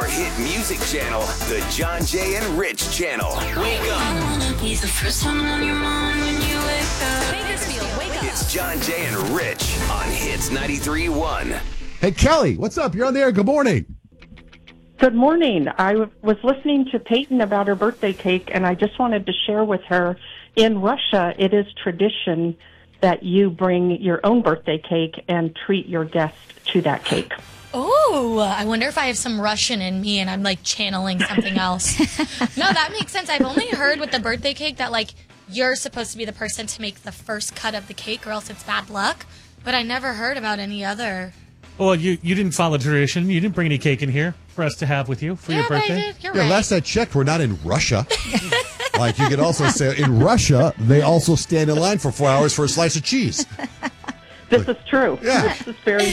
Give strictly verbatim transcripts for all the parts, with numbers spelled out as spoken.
Your hit music channel, the John Jay and Rich channel. Wake up. He's the first one on your mind when you wake up. Bakersfield, wake up. It's John Jay and Rich on Hits ninety-three point one. Hey, Kelly, what's up? You're on the air. Good morning. Good morning. I w- was listening to Peyton about her birthday cake, and I just wanted to share with her, in Russia, it is tradition that you bring your own birthday cake and treat your guest to that cake. Oh, I wonder if I have some Russian in me and I'm like channeling something else. No, that makes sense. I've only heard with the birthday cake that like you're supposed to be the person to make the first cut of the cake or else it's bad luck. But I never heard about any other. Well, you, you didn't follow tradition. You didn't bring any cake in here for us to have with you for yeah, your but I birthday. did. You're Yeah, right. last I checked, we're not in Russia. Like, you could also say, in Russia, they also stand in line for four hours for a slice of cheese. This is true. Yeah. This is very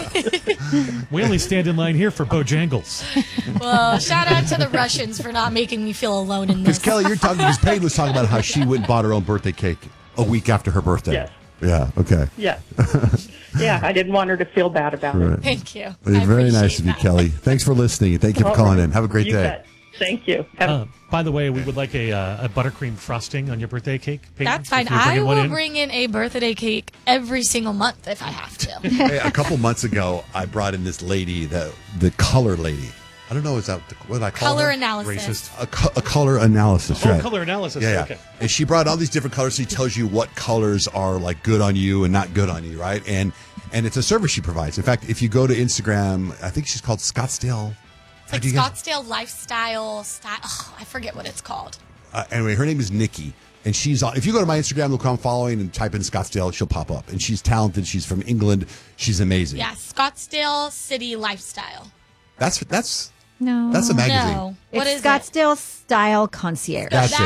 true. We only stand in line here for Bojangles. Well, shout out to the Russians for not making me feel alone in Because, this. Kelly, you're talking, because Peyton was talking about how she went and bought her own birthday cake a week after her birthday. Yes. Yeah, okay. Yeah. Yeah, I didn't want her to feel bad about Right. it. Thank you. I Very nice appreciate of you, that. Kelly. Thanks for listening. Thank you for All calling right. in. Have a great You day. bet. Thank you. Have Uh, by the way, we would like a, uh, a buttercream frosting on your birthday cake. Peyton, That's fine. if you're I bringing one will in. bring in a birthday cake every single month if I have to. Hey, a couple months ago, I brought in this lady, the the color lady. I don't know, is that what did I call Color her? analysis. Racist. A, co- a color analysis, Oh, right? color analysis. Yeah, yeah. Okay. And she brought all these different colors. So she tells you what colors are like good on you and not good on you, right? And and it's a service she provides. In fact, if you go to Instagram, I think she's called Scottsdale. It's like Do you guys- Scottsdale lifestyle style. Oh, I forget what it's called. Uh, anyway, her name is Nikki, and she's on. If you go to my Instagram, look who I'm following, and type in Scottsdale, she'll pop up. And she's talented. She's from England. She's amazing. Yeah, Scottsdale City Lifestyle. That's that's No. that's a magazine. No. What It's is it? Scottsdale Style Concierge. That's That